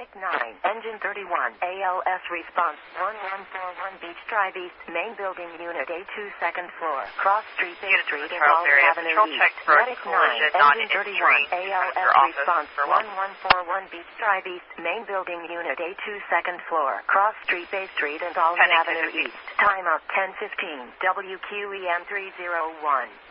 Medic 9, Engine 31, ALS response 1141 Beach Drive East, Main Building Unit A2 second floor, Cross Street, Bay Street, and Allen Avenue East. Medic 9, Engine 31, ALS response 1141 Beach Drive East, Main Building Unit A2 second floor, Cross Street, Bay Street, and Allen Avenue East. Time up 10:15, WQEM 301.